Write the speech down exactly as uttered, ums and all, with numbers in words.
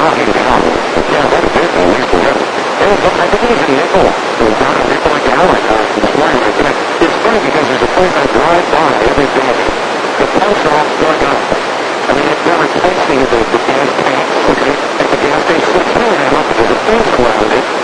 talking about. Yeah, what a vehicle we used to have. It was, I think it was a nickel. It was about a nickel a gallon uh, this morning. But it's funny because there's a place I drive by every day. The pumps are all dug up. I mean, they're replacing the, the gas tanks, okay, at the gas station. It's really not. There's a fence around it.